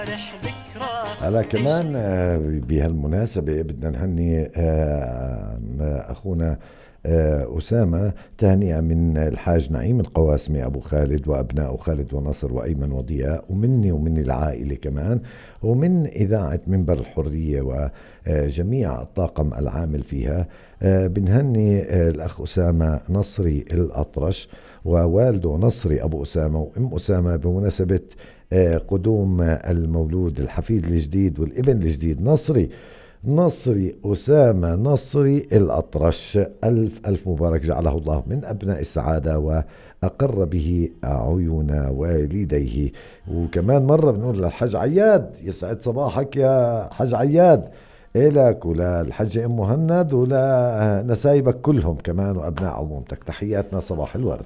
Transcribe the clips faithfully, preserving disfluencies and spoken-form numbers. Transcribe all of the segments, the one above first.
هلا كمان آه، بهالمناسبة بدنا نهني آه، أخونا آه، أسامة تهنئة من الحاج نعيم القواسمي أبو خالد وأبناء خالد ونصر وأيمن وضياء، ومني ومن العائلة كمان، ومن إذاعة منبر الحرية وجميع الطاقم العامل فيها. آه، بنهني آه، الأخ أسامة نصري الأطرش ووالده نصري أبو أسامة وأم أسامة بمناسبة آه، قدوم المولود الحفيد الجديد والابن الجديد نصري نصري أسامة نصري الأطرش. ألف ألف مبارك، جعله الله من أبناء السعادة وأقر به عيون والديه. وكمان مرة بنقول للحج عياد يسعد صباحك يا حج عياد، إلك وللحجة أم مهند ولنسايبك كلهم كمان وأبناء عمومتك، تحياتنا صباح الورد.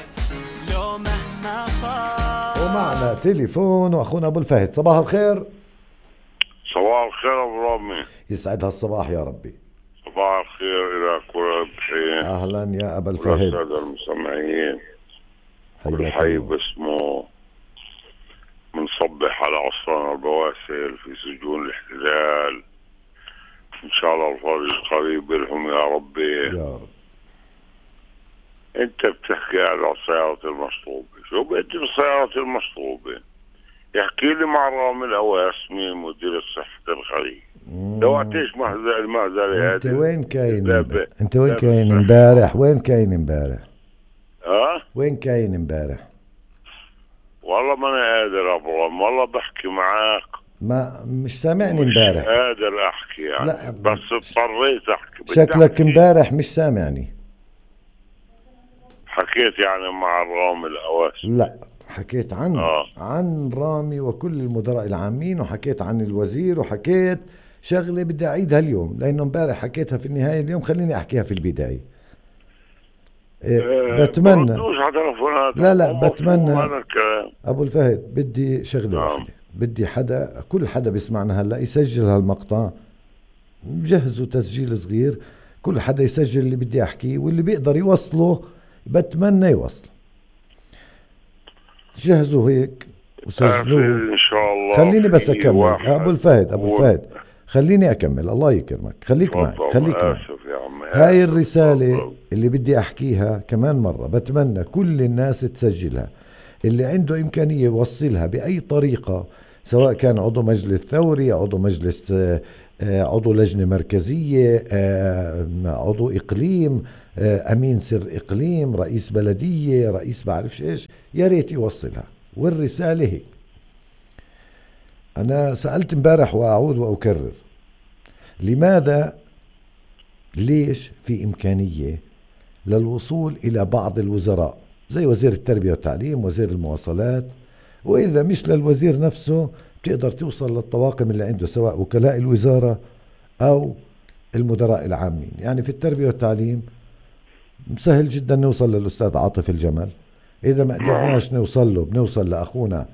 ومعنا تليفون واخونا ابو الفهد. صباح الخير. صباح الخير ابو رامي. يسعد هالصباح يا ربي. صباح الخير لك وللحين. اهلا يا ابا الفهد. وللسادة المستمعين. كل حي باسمه. بنصبح على عصرنا البواسل في سجون الاحتلال، ان شاء الله الفرج قريب لهم يا ربي يا رب. انت بتحكي على السيارة المشطوبة، شو بدي بالسيارة المشطوبة؟ يحكي لي مع رامي الأواسمي مدير الصحة الخليج. لو اعطيش مهزلة المهزلة انت وين كاين؟ ب... انت وين كاين امبارح؟ وين كاين امبارح؟ اه وين كاين امبارح؟ والله ما انا قادر ابو رامي، والله بحكي معك ما مش سامعني امبارح. مش قادر احكي يعني. لا بس اضطريت احكي. شكلك امبارح مش سامعني. حكيت يعني مع رامي الأواسمي؟ لا، حكيت عن آه. عن رامي وكل المدراء العامين، وحكيت عن الوزير، وحكيت شغلة بدي أعيدها اليوم لأنه امبارح حكيتها في النهاية، اليوم خليني أحكيها في البداية. إيه بتمنى لا لا بتمنى أبو الفهد، بدي شغلة آه. واحدة، بدي حدا، كل حدا بيسمعنا هلأ يسجل هالمقطع، جهزوا تسجيل صغير، كل حدا يسجل اللي بدي أحكيه، واللي بيقدر يوصله بتمنى يوصل. جهزوا هيك وسجلوه ان شاء الله. خليني بس اكمل ابو الفهد ابو الفهد خليني اكمل، الله يكرمك، خليك معي خليك معي. هاي الرسالة فضل. اللي بدي احكيها كمان مرة بتمنى كل الناس تسجلها، اللي عنده امكانية يوصلها باي طريقة، سواء كان عضو مجلس ثوري، عضو مجلس عضو لجنة مركزية، عضو اقليم، امين سر اقليم، رئيس بلدية، رئيس بعرفش ايش، يا ريت يوصلها. والرسالة هيك، انا سألت امبارح واعود واكرر، لماذا ليش في امكانية للوصول الى بعض الوزراء زي وزير التربية والتعليم، وزير المواصلات، واذا مش للوزير نفسه بتقدر توصل للطواقم اللي عنده، سواء وكلاء الوزارة او المدراء العامين. يعني في التربية والتعليم سهل جدا نوصل للأستاذ عاطف الجمل، إذا ما قدرناش نوصل له بنوصل لأخونا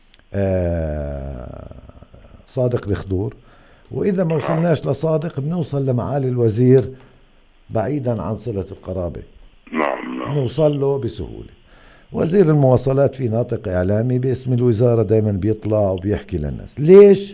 آه صادق الخدور، وإذا ما وصلناش لصادق بنوصل لمعالي الوزير بعيدا عن صلة القرابة، نوصل له بسهولة. وزير المواصلات في ناطق إعلامي باسم الوزارة دايما بيطلع وبيحكي للناس. ليش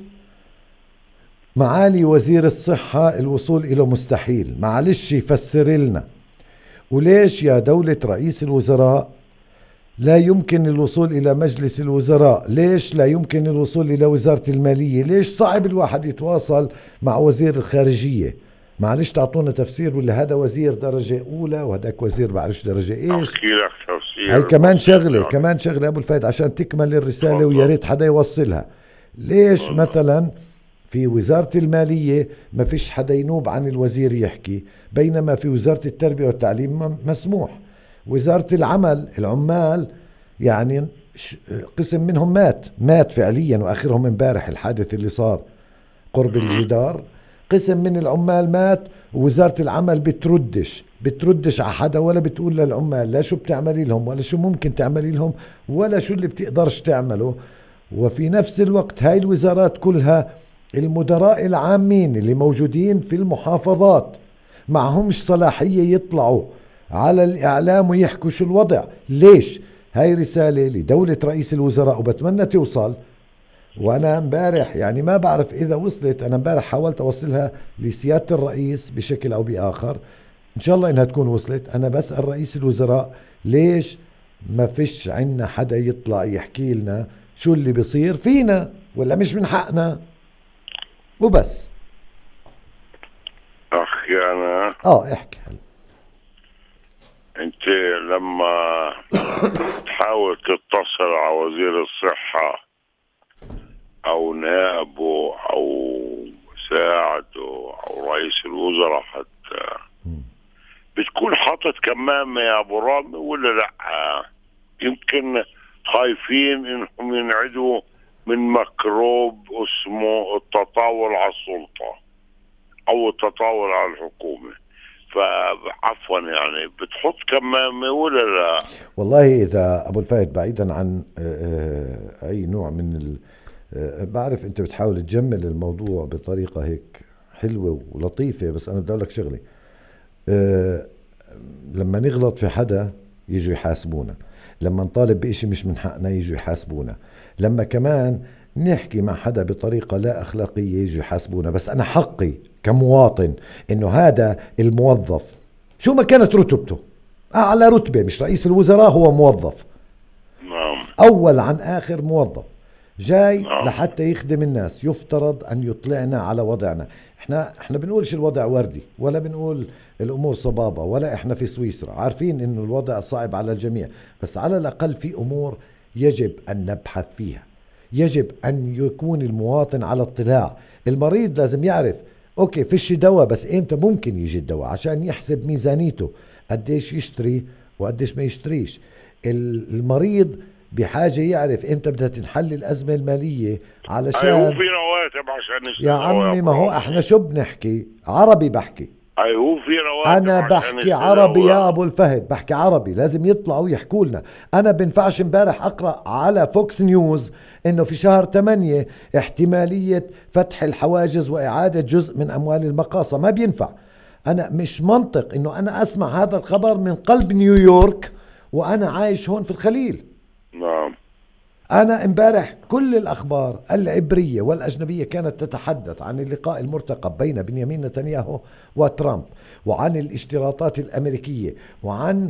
معالي وزير الصحة الوصول إلى مستحيل؟ معلش يفسر لنا. وليش يا دولة رئيس الوزراء لا يمكن الوصول إلى مجلس الوزراء؟ ليش لا يمكن الوصول إلى وزارة المالية؟ ليش صعب الواحد يتواصل مع وزير الخارجية؟ معلش تعطونا تفسير، ولا هذا وزير درجة أولى وهداك وزير بعرفش درجة إيش. أحكي لك تفسير. هاي كمان شغلة يعني. كمان شغلة أبو الفهد عشان تكمل الرسالة، ويا ريت حدا يوصلها. ليش فضل. مثلا في وزارة المالية ما فيش حدا ينوب عن الوزير يحكي، بينما في وزارة التربية والتعليم مسموح. وزارة العمل العمال يعني قسم منهم مات مات فعليا، وآخرهم امبارح الحادث اللي صار قرب الجدار، قسم من العمال مات، ووزارة العمل بتردش بتردش على حدا، ولا بتقول للعمال لا شو بتعملي لهم، ولا شو ممكن تعملي لهم، ولا شو اللي بتقدرش تعمله. وفي نفس الوقت هاي الوزارات كلها المدراء العامين اللي موجودين في المحافظات معهمش صلاحية يطلعوا على الإعلام ويحكوا شو الوضع. ليش؟ هاي رسالة لدولة رئيس الوزراء وبتمنى توصل، وانا امبارح يعني ما بعرف اذا وصلت، انا امبارح حاولت اوصلها لسيادة الرئيس بشكل او باخر، ان شاء الله انها تكون وصلت. انا بسأل رئيس الوزراء ليش ما فيش عنا حدا يطلع يحكي لنا شو اللي بيصير فينا، ولا مش من حقنا وبس. اخي انا اه احكي هلا. انت لما تحاول تتصل على وزير الصحة او نائبه او مساعده او رئيس الوزراء حتى، بتكون حاطط كمامة يا ابو رامي ولا لا؟ يمكن خايفين انهم ينعدوا من ميكروب اسمه التطاول على السلطة او التطاول على الحكومة، فعفوا يعني بتحط كمامة ولا لا؟ والله اذا ابو الفايد بعيدا عن آه، آه، اي نوع من ال... آه، بعرف انت بتحاول تجمل الموضوع بطريقة هيك حلوة ولطيفة، بس انا بدي اقول لك شغلة. أه لما نغلط في حدا يجوا يحاسبونا، لما نطالب بإشي مش من حقنا يجوا يحاسبونا، لما كمان نحكي مع حدا بطريقة لا أخلاقية يجوا يحاسبونا. بس أنا حقي كمواطن إنه هذا الموظف شو ما كانت رتبته، أعلى رتبة مش رئيس الوزراء، هو موظف نعم أول عن آخر موظف جاي نعم لحتى يخدم الناس، يفترض أن يطلعنا على وضعنا. احنا احنا بنقولش الوضع وردي، ولا بنقول الأمور صبابة، ولا احنا في سويسرا، عارفين إنه الوضع صعب على الجميع، بس على الأقل في أمور يجب أن نبحث فيها، يجب أن يكون المواطن على اطلاع. المريض لازم يعرف أوكي فيش دواء، بس إمتى ممكن يجي الدواء عشان يحسب ميزانيته قديش يشتري وقديش ما يشتريش. المريض بحاجة يعرف امتى بدها تنحل الأزمة المالية علشان اي هو في رواتب عشان يا يشتغلوا عمي. يا ما هو برامي. احنا شو بنحكي؟ عربي بحكي. اي هو في رواتب انا عشان بحكي يشتغلوا. عربي يا ابو الفهد، بحكي عربي، لازم يطلعوا يحكوا لنا. انا بنفعش امبارح اقرأ على فوكس نيوز انه في شهر ثمانية احتمالية فتح الحواجز واعادة جزء من اموال المقاصة. ما بينفع. انا مش منطق انه انا اسمع هذا الخبر من قلب نيويورك وانا عايش هون في الخليل. نعم أنا امبارح كل الأخبار العبرية والأجنبية كانت تتحدث عن اللقاء المرتقب بين بنيامين نتنياهو وترامب، وعن الاشتراطات الأمريكية، وعن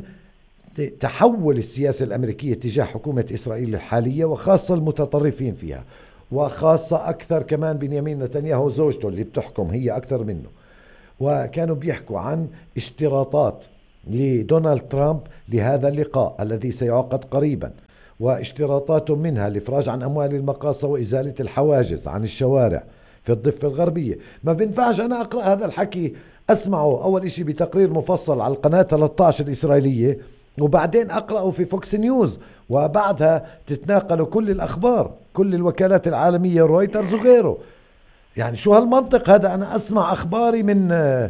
تحول السياسة الأمريكية تجاه حكومة إسرائيل الحالية، وخاصة المتطرفين فيها، وخاصة أكثر كمان بنيامين نتنياهو زوجته اللي بتحكم هي أكثر منه. وكانوا بيحكوا عن اشتراطات لدونالد ترامب لهذا اللقاء الذي سيعقد قريبا، واشتراطات منها الإفراج عن أموال المقاصة وإزالة الحواجز عن الشوارع في الضفة الغربية. ما بينفعش أنا أقرأ هذا الحكي أسمعه أول إشي بتقرير مفصل على القناة ثلاثة عشر الإسرائيلية، وبعدين أقرأه في فوكس نيوز، وبعدها تتناقلوا كل الأخبار، كل الوكالات العالمية، رويترز وغيره. يعني شو هالمنطق هذا؟ أنا أسمع أخباري من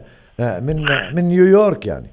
من من نيويورك. يعني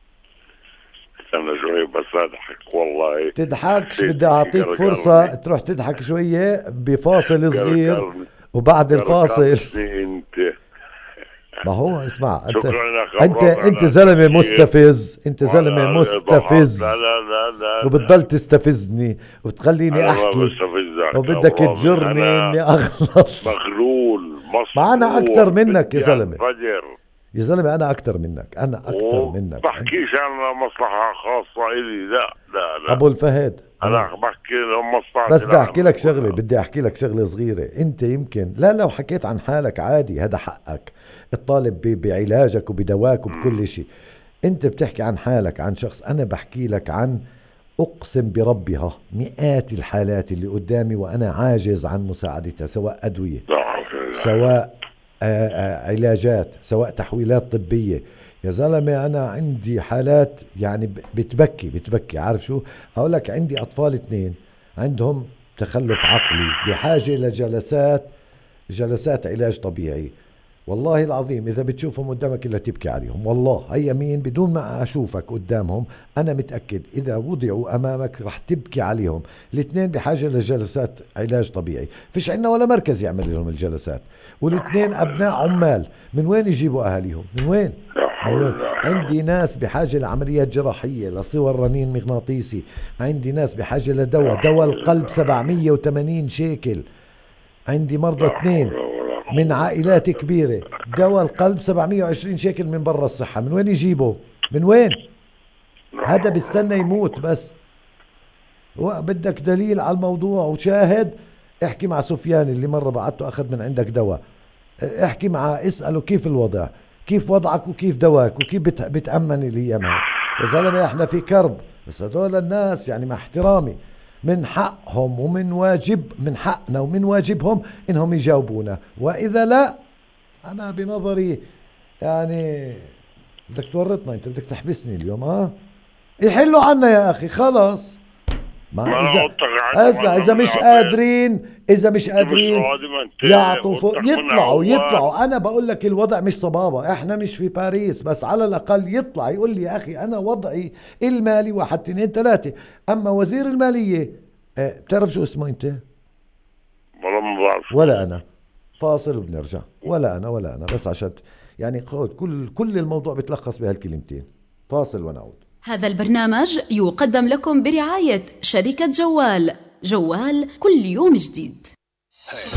انا شوي بس اضحك والله. تضحكش، بدي اعطيك فرصة تروح تضحك شوية بفاصل صغير، وبعد الفاصل انت. ما هو اسمع انت انت انت, انت زلمة مستفز، انت زلمة مستفز، لا لا لا لا وبتضل تستفزني وتخليني احكي، وبدك تجرني اني اغلط. مغلول ما انا اكتر منك يا زلمة، فجر يا زلمة أنا أكتر منك، أنا أكتر منك. بحكيش عن مصلحة خاصة إلي، لا لا لا أبو الفهد أنا بحكي مصلحة. بس بدي أحكي لك شغلة، بدي أحكي لك شغلة صغيرة. أنت يمكن لا لو حكيت عن حالك عادي، هذا حقك، الطالب بعلاجك وبدواك وبكل شيء. أنت بتحكي عن حالك، عن شخص. أنا بحكي لك عن، أقسم بربها، مئات الحالات اللي قدامي وأنا عاجز عن مساعدتها، سواء أدوية، سواء آآ آآ علاجات، سواء تحويلات طبية. يا زلمة أنا عندي حالات يعني بتبكي بتبكي. عارف شو أقول لك؟ عندي أطفال اثنين عندهم تخلف عقلي بحاجة لجلسات جلسات علاج طبيعي. والله العظيم إذا بتشوفهم قدامك إلا تبكي عليهم، والله هي يمين بدون ما أشوفك قدامهم أنا متأكد إذا وضعوا أمامك رح تبكي عليهم. الاثنين بحاجة لجلسات علاج طبيعي، فيش عندنا ولا مركز يعمل لهم الجلسات، والاثنين أبناء عمال. من وين يجيبوا أهاليهم؟ من وين؟ من وين؟ عندي ناس بحاجة لعمليات جراحية، لصور رنين مغناطيسي، عندي ناس بحاجة لدواء، دواء القلب سبعمية وثمانين شيكل. عندي مرضى اثنين من عائلات كبيرة، دواء القلب سبعمية وعشرين شيكل من برا الصحة، من وين يجيبه؟ من وين؟ هذا بيستنى يموت بس. وبدك دليل على الموضوع وشاهد، احكي مع سفيان اللي مرة بعته أخذ من عندك دواء، احكي معه اسأله كيف الوضع، كيف وضعك وكيف دواك وكيف بت... بتأمن الأيام. يا زلمة احنا في كرب، بس هذول الناس يعني مع احترامي من حقهم ومن واجب، من حقنا ومن واجبهم انهم يجاوبونا، واذا لا انا بنظري يعني بدك تورطنا، انت بدك تحبسني اليوم. ها يحلوا عنا يا اخي خلاص. ما اذا اذا اذا مش قادرين اذا مش قادرين يعطوا فوق، يطلعوا يطلعوا انا بقول لك الوضع مش صبابه، احنا مش في باريس، بس على الاقل يطلع يقول لي يا اخي انا وضعي المالي واحد اثنين ثلاثه. اما وزير الماليه اه بتعرف شو اسمه انت؟ والله ما بعرف. ولا انا. فاصل وبنرجع. ولا انا ولا انا بس عشان يعني خذ كل كل الموضوع بتلخص بهالكلمتين. فاصل ونعود. هذا البرنامج يقدم لكم برعاية شركة جوال. جوال كل يوم جديد.